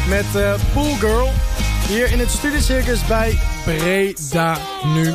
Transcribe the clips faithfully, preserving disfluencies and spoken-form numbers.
met uh, Pool Girl. Hier in het Studiocircus bij Breda nu.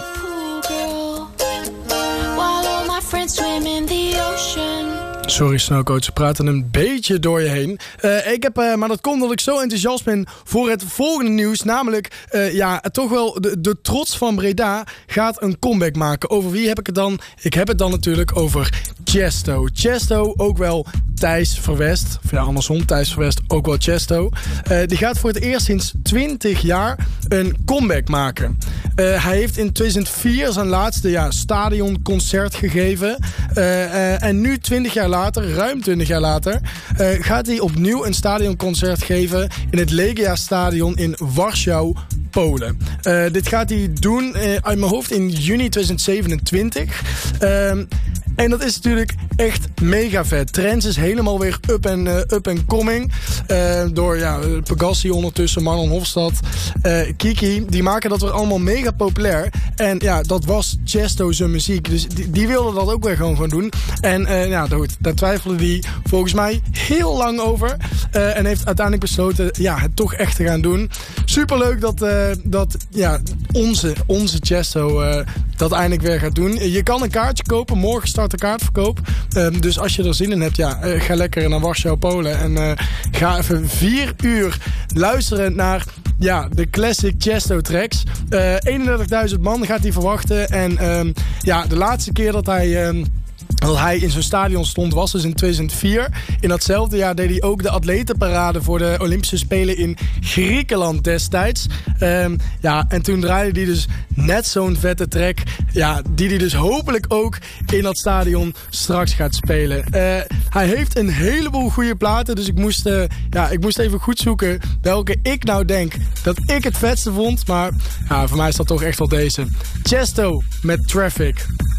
Sorry Snowcoach, ze praten een beetje door je heen. Uh, ik heb, uh, maar dat komt omdat ik zo enthousiast ben voor het volgende nieuws. Namelijk, uh, ja, toch wel de, de trots van Breda gaat een comeback maken. Over wie heb ik het dan? Ik heb het dan natuurlijk over Chesto. Chesto, ook wel Thijs Verwest. Of ja, andersom, Thijs Verwest, ook wel Chesto. Uh, die gaat voor het eerst sinds twintig jaar een comeback maken. Uh, hij heeft in tweeduizend vier zijn laatste ja, stadionconcert gegeven. Uh, uh, en nu twintig jaar later, ruim twintig jaar later, uh, gaat hij opnieuw een stadionconcert geven in het Legia Stadion in Warschau, Polen. Uh, dit gaat hij doen uh, uit mijn hoofd in juni tweeduizend zevenentwintig. Uh, En dat is natuurlijk echt mega vet. Trends is helemaal weer up en uh, up and coming. Uh, door ja, Pegassi ondertussen, Marlon Hofstad, uh, Kiki. Die maken dat weer allemaal mega populair. En ja, dat was Chesto zijn muziek. Dus die, die wilde dat ook weer gewoon gaan doen. En uh, ja, goed, daar twijfelde hij volgens mij heel lang over. Uh, en heeft uiteindelijk besloten ja, het toch echt te gaan doen. Superleuk dat, uh, dat ja, onze, onze Chesto uh, dat eindelijk weer gaat doen. Je kan een kaartje kopen. Morgen start de kaartverkoop. Um, dus als je er zin in hebt, ja, uh, ga lekker naar Warschau, Polen. En uh, ga even vier uur luisteren naar ja, de classic Chesto tracks. Uh, eenendertigduizend man gaat hij verwachten. En um, ja, de laatste keer dat hij... Um, dat hij in zo'n stadion stond was dus in tweeduizend vier. In datzelfde jaar deed hij ook de atletenparade voor de Olympische Spelen in Griekenland destijds. Um, ja, en toen draaide hij dus net zo'n vette track. Ja, die hij dus hopelijk ook in dat stadion straks gaat spelen. Uh, hij heeft een heleboel goede platen. Dus ik moest, uh, ja, ik moest even goed zoeken welke ik nou denk dat ik het vetste vond. Maar ja, voor mij is dat toch echt wel deze. Chesto met Traffic.